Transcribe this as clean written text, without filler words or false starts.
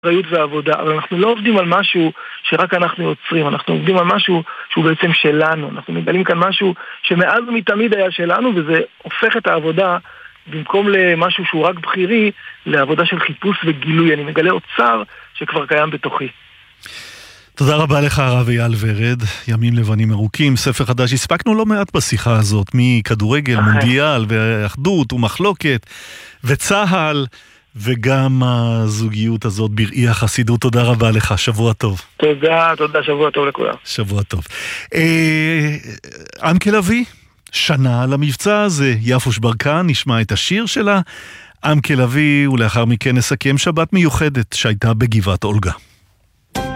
אחריות ועבודה, אבל אנחנו לא עובדים על משהו שרק אנחנו יוצרים, אנחנו עובדים על משהו שהוא בעצם שלנו, אנחנו מגלים כאן משהו שמאז ומתמיד היה שלנו, וזה הופך את העבודה במקום למשהו שהוא רק בחירי, לעבודה של חיפוש וגילוי. אני מגלה אוצר שכבר קיים בתוכי. תודה רבה לך הרב אייל ורד, ימים לבנים ארוכים, ספר חדש. הספקנו לא מעט בשיחה הזאת, מכדורגל, מונדיאל ואחדות ומחלוקת וצהל, וגם הזוגיות הזאת בראי החסידות. תודה רבה לך, שבוע טוב. תודה, שבוע טוב לכולם. שבוע טוב. עמקה לביא, שנה למבצע הזה, יפוש ברקן, נשמע את השיר שלה, עמקה לביא, ולאחר מכן נסכם שבת מיוחדת שהייתה בגבעת אולגה.